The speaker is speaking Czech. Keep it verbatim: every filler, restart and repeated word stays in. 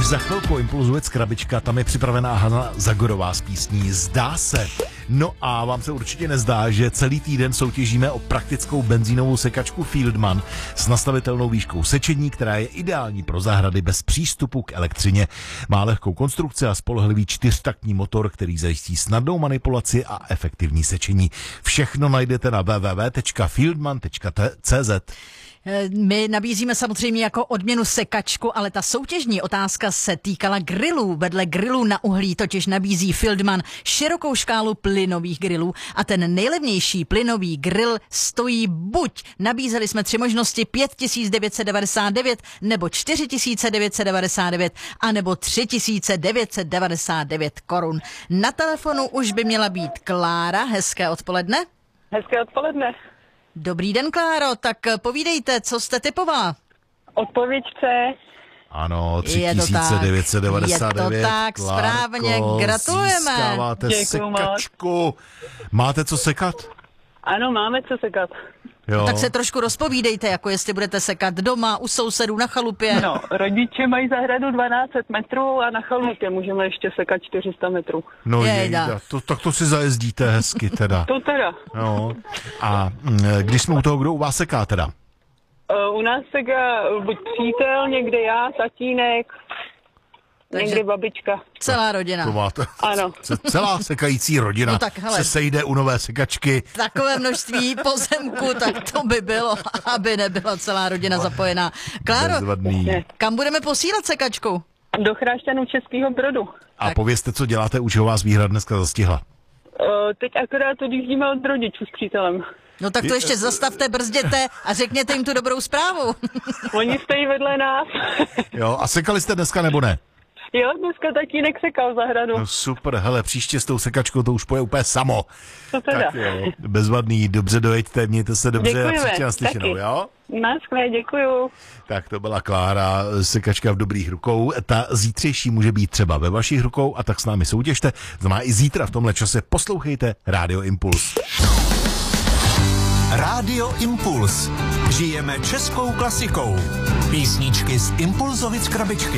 Za chvilku Impulzuje krabička, tam je připravená Hana Zagorová s písní Zdá se. No a vám se určitě nezdá, že celý týden soutěžíme o praktickou benzínovou sekačku Fieldman s nastavitelnou výškou sečení, která je ideální pro zahrady bez přístupu k elektřině. Má lehkou konstrukci a spolehlivý čtyřtaktní motor, který zajistí snadnou manipulaci a efektivní sečení. Všechno najdete na w w w tečka fieldman tečka c z. My nabízíme samozřejmě jako odměnu sekačku, ale ta soutěžní otázka se týkala grillů. Vedle grillů na uhlí totiž nabízí Fieldman širokou škálu plynových grillů a ten nejlevnější plynový grill stojí buď, nabízeli jsme tři možnosti, pět tisíc devět set devadesát devět nebo čtyři tisíce devět set devadesát devět a nebo tři tisíce devět set devadesát devět korun. Na telefonu už by měla být Klára. Hezké odpoledne. Hezké odpoledne. Dobrý den, Kláro, tak povídejte, co jste typovala? Odpověď C. Ano, tři tisíce devět set devadesát devět. Je to tak, Klárko, správně, gratulujeme. Získáváte Děkuju sekačku. Máte co sekat? Ano, máme co sekat. Jo. Tak se trošku rozpovídejte, jako jestli budete sekat doma, u sousedů, na chalupě. No, rodiče mají zahradu dvanáct set metrů a na chalupě můžeme ještě sekat čtyři sta metrů. No Jejda. jejda, to, tak to si zajezdíte hezky teda. To teda. Jo. A mm, když jsme u toho, kdo u vás seká teda? Uh, u nás seká buď přítel, někde já, tatínek, Takže někde babička. celá rodina. To máte. Ano. Celá sekající rodina No tak, hele. se sejde u nové sekačky. Takové množství pozemku, tak to by bylo, aby nebyla celá rodina zapojená. Kláro, Bezvadný. kam budeme posílat sekačku? Do Chrášťanů Českého Brodu. A Tak. povězte, co děláte, u čeho vás výhra dneska zastihla. Uh, teď akorát odjíždíme od rodičů s přítelem. No tak to ještě zastavte, brzděte a řekněte jim tu dobrou zprávu. Oni stojí vedle nás. Jo, a sekali jste dneska nebo ne? Jo, dneska tatínek sekal zahradu. No super, hele, příště s tou sekačkou to už poje úplně samo. To teda. Tak jo, bezvadný, dobře dojeďte, mějte se dobře Děkujeme, a příště naslyšenou, taky. jo? Naschle, děkuju. Tak to byla Klára, sekačka v dobrých rukou. Ta zítřejší může být třeba ve vašich rukou a tak s námi soutěžte. Znamená i zítra v tomhle čase poslouchejte Rádio Impuls. Rádio Impuls. Žijeme českou klasikou. Písničky z Impulzovic krabičky.